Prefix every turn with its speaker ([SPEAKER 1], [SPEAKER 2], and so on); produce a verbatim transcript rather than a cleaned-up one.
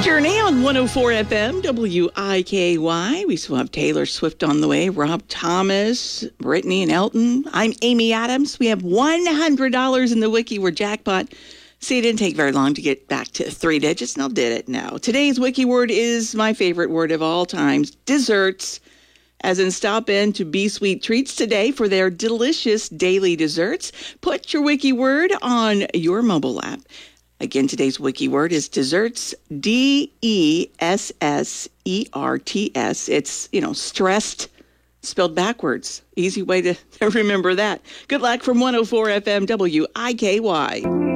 [SPEAKER 1] Journey on one oh four F M, W I K Y. We still have Taylor Swift on the way, Rob Thomas, Brittany, and Elton. I'm Amy Adams. We have one hundred dollars in the Wiki Word jackpot. See, it didn't take very long to get back to three digits, and I'll did it now. Today's Wiki Word is my favorite word of all times, desserts. As in, stop in to Be Sweet Treats today for their delicious daily desserts. Put your Wiki Word on your mobile app. Again, today's Wiki Word is desserts, D E S S E R T S. It's, you know, stressed, spelled backwards. Easy way to remember that. Good luck from one oh four F M, W I K Y.